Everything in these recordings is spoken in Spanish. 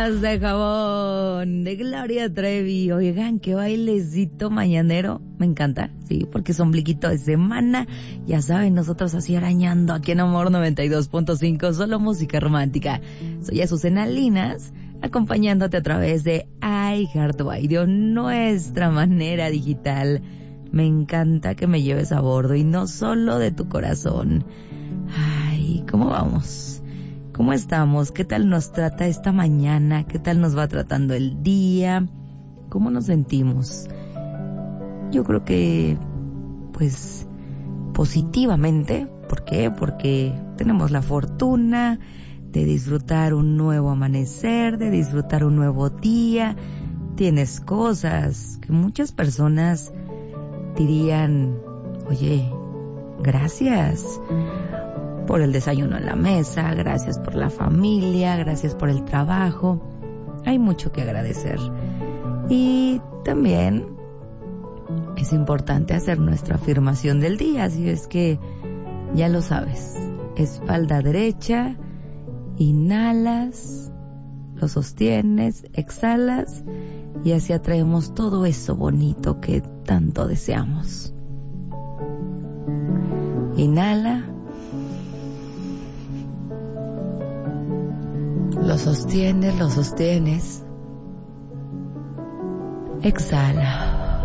Bodas de jabón de Gloria Trevi. Oigan, qué bailecito mañanero. Me encanta, sí, porque es ombliguito de semana. Ya saben, nosotros así arañando aquí en Amor 92.5, solo música romántica. Soy Azucena Linas, acompañándote a través de iHeartRadio, nuestra manera digital. Me encanta que me lleves a bordo y no solo de tu corazón. Ay, ¿cómo vamos? ¿Cómo estamos? ¿Qué tal nos trata esta mañana? ¿Qué tal nos va tratando el día? ¿Cómo nos sentimos? Yo creo que, pues, positivamente. ¿Por qué? Porque tenemos la fortuna de disfrutar un nuevo amanecer, de disfrutar un nuevo día. Tienes cosas que muchas personas dirían, oye, gracias por el desayuno en la mesa, gracias por la familia, gracias por el trabajo. Hay mucho que agradecer. Y también es importante hacer nuestra afirmación del día, así es que ya lo sabes. Espalda derecha, inhalas, lo sostienes, exhalas y así atraemos todo eso bonito que tanto deseamos. Inhala. Lo sostienes. Exhala.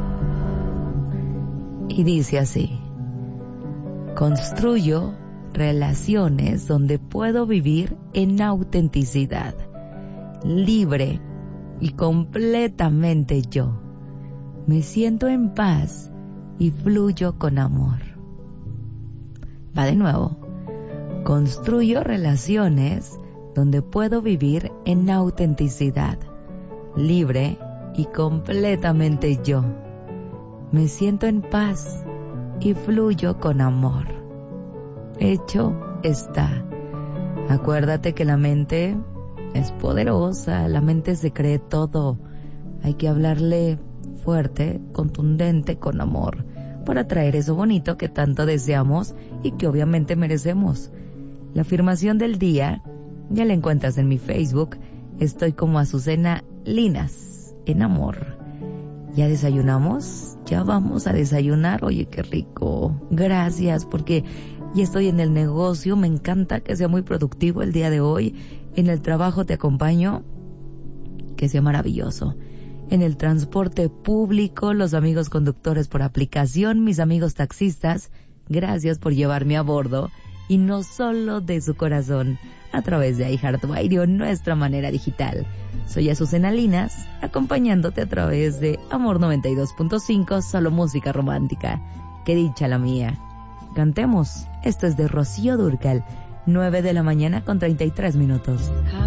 Y dice así: construyo relaciones donde puedo vivir en autenticidad, libre y completamente yo. Me siento en paz y fluyo con amor. Va de nuevo. Construyo relaciones donde puedo vivir en autenticidad, libre y completamente yo. Me siento en paz y fluyo con amor. Hecho está. Acuérdate que la mente es poderosa, la mente se cree todo. Hay que hablarle fuerte, contundente, con amor, para traer eso bonito que tanto deseamos y que obviamente merecemos. La afirmación del día ya la encuentras en mi Facebook. Estoy como Azucena Linas, en amor. ¿Ya desayunamos? Ya vamos a desayunar. Oye, qué rico. Gracias, porque ya estoy en el negocio. Me encanta que sea muy productivo el día de hoy. En el trabajo te acompaño. Que sea maravilloso. En el transporte público, los amigos conductores por aplicación, mis amigos taxistas, gracias por llevarme a bordo. Y no solo de su corazón, a través de iHeartRadio, nuestra manera digital. Soy Azucena Linas, acompañándote a través de Amor 92.5, solo música romántica. Qué dicha la mía. Cantemos. Esto es de Rocío Dúrcal, 9 de la mañana con 33 minutos.